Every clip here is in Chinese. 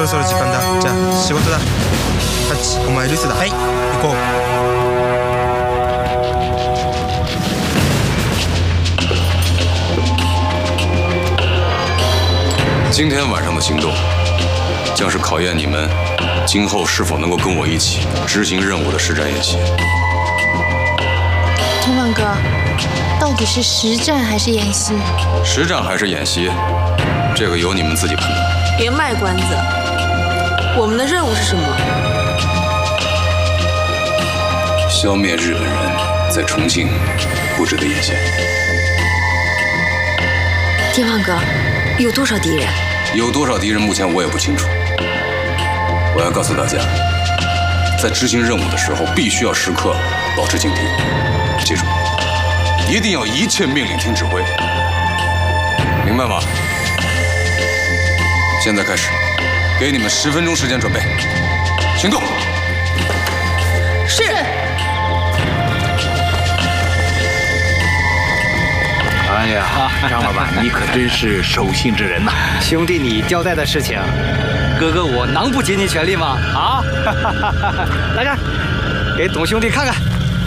ろそろ時間だ。じゃあ仕事だ。タッチ、お前留守だ。はい、行こう。 今天晚上的行动，将是考验你们今后是否能够跟我一起执行任务的实战演习。 天放哥，到底是实战还是演习？ 实战还是演习，这个由你们自己判断。 别卖关子，我们的任务是什么？ 消灭日本人在重庆布置的眼线。 天放哥，有多少敌人？ 有多少敌人，目前我也不清楚。我要告诉大家，在执行任务的时候，必须要时刻保持警惕。记住，一定要一切命令听指挥，明白吗？现在开始，给你们10分钟时间准备，行动。 是。 哎呀，张老板，你可真是守信之人呐！ 兄弟，你交代的事情，哥哥我能不竭尽全力吗？啊！来这儿，给董兄弟看看。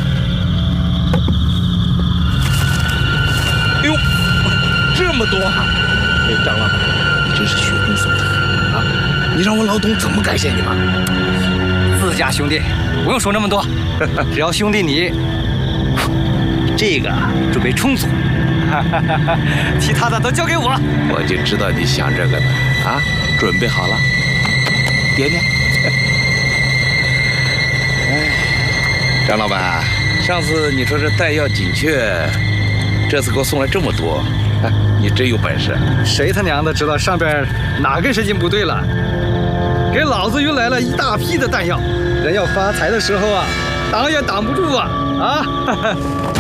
哎呦，这么多！哎，张老板，你真是雪中送炭啊！你让我老董怎么感谢你嘛？ 自家兄弟，不用说那么多，只要兄弟你这个准备充足。其他的都交给我。 我就知道你想这个呢啊！准备好了，点点。哎，张老板，上次你说这弹药紧缺，这次给我送来这么多，你真有本事。 谁他娘的知道上边哪根神经不对了？给老子运来了一大批的弹药，人要发财的时候啊，挡也挡不住啊！啊！